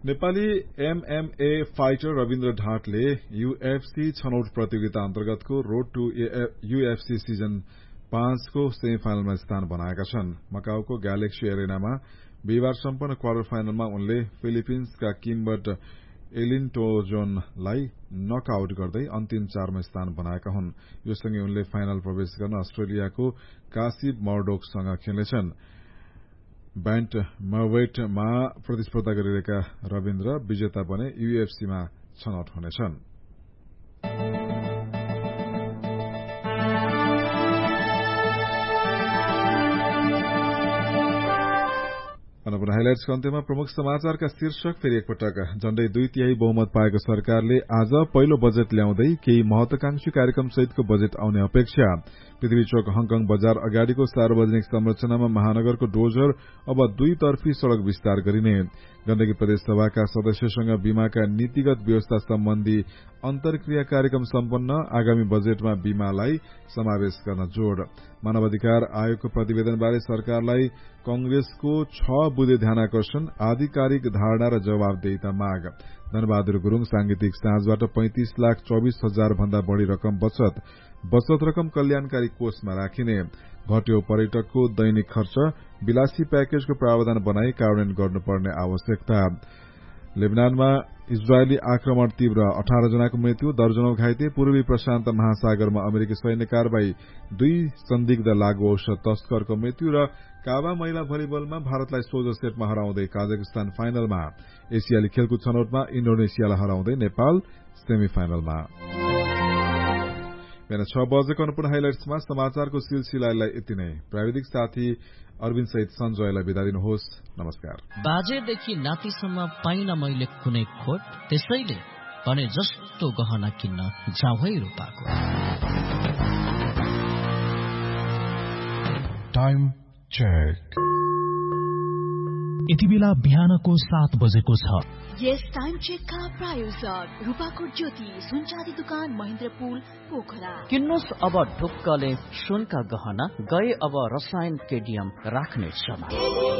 Nepali MMA fighter Rabindra ढाँटले UFC छनौट प्रतियोगिता अन्तर्गतको रोड टू यूएफसी सिजन 5 को सेमी फाइनलमा स्थान बनाएका छन्। मकाउको ग्यालेक्सी एरेनामा बिहिबार सम्पन्न क्वार्टर फाइनलमा उनले फिलिपिन्सका किम्बर्ट एलिन्टोजोनलाई नकआउट गर्दै अन्तिम 4मा स्थान बनाएका हुन्। यो सँगै उनले फाइनल प्रवेश गर्न अस्ट्रेलियाको कासिब मर्डोकसँग खेल्नेछन्। ब्यान्ट मवेटमा प्रतिस्पर्धा गरिरहेका रविन्द्र विजेता बने यूएफसीमा छनौट हुनेछन्। हाइलाइट्सको अन्त्यमा प्रमुख समाचारका शीर्षक फेरि एकपटक। झण्डै 2/3 बहुमत पाएको सरकारले आज पहिलो बजेट ल्याउँदै केही महत्वाकांक्षी कार्यक्रम सहितको बजेट आउने अपेक्षा। पृथ्वी चोक हङकङ बजार अगाडिको सार्वजनिक संरचनामा महानगरको डोजर अब 2 तर्फी सड़क विस्तार गरिने। गण्डकी प्रदेश सभाका सदस्यसँग बीमाका नीतिगत व्यवस्था सम्बन्धी अन्तर्क्रिया कार्यक्रम सम्पन्न। आगामी बजेटमा बीमालाई समावेश गर्न जोड़। मानवाधिकार आयोगको प्रतिवेदनबारे सरकारलाई कंग्रेसको 6 बुँदे ध्यानाकर्षण, आधिकारिक धारणा र जवाबदेहिता माग। धनबहादुर गुरूङ सांगीतिक साँझबाट 35,24,000 भन्दा बढ़ी रकम बचत रकम कल्याणकारी कोषमा राखिने। घट्यो पर्यटकको दैनिक खर्च, विलासी प्याकेजको प्रावधान बनाई कार्यान्वयन गर्नुपर्ने आवश्यकता। लेबनानमा इजरायली आक्रमण तीव्र, 18 जनाको मृत्यु, दर्जनौं घाइते। पूर्वी प्रशान्त महासागरमा अमेरिकी सैन्य कारवाही, 2 संदिग्ध लागू औषध तस्करको मृत्यु र काबा महिला भलिबलमा भारतलाई सोझो सेटमा हराउँदै काजाकिस्तान फाइनलमा। एसियाली खेलकुद छनौटमा इण्डोनेसियालाई हराउँदै नेपाल सेमी फाइनलमा। बिहान 6 बजेको अनुपूर्ण हाइलाइट्समा समाचारको सिलसिलालाई यति नै। प्राविधिक साथी अरविन्द सहित सञ्जयलाई बिदा दिनुहोस्। नमस्कार। बाजेदेखि नातिसम्म पाइन मैले कुनै खोट, त्यसैले भने जस्तो गहना किन्न जाउँ है रूपाको। Time check. यति बेला बिहानको 7 बजेको छ। यस टाइम चेकका प्रायोजक रूपाकोट ज्योति सुनचाँदी दुकान महेन्द्रपुल पोखरा। किन्नुस् अब ढुक्कले सुनका गहना, गए अब रसायन केडियम राख्ने समय।